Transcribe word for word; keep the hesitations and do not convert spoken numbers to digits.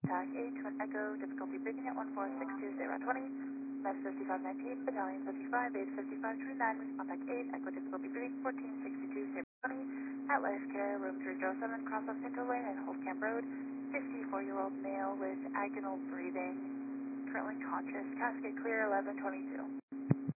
Contact eight, Twin Echo, difficulty breathing at one four six two zero twenty, Med fifty-five nineteen, Battalion fifty-five, Base fifty-five twenty-nine, contact eight, Echo difficulty breathing fourteen sixty-two zero twenty, at Life Care, room three oh seven, cross off Pinto Lane and Holt Camp Road, fifty-four-year-old male with agonal breathing, currently conscious, casket clear eleven twenty-two.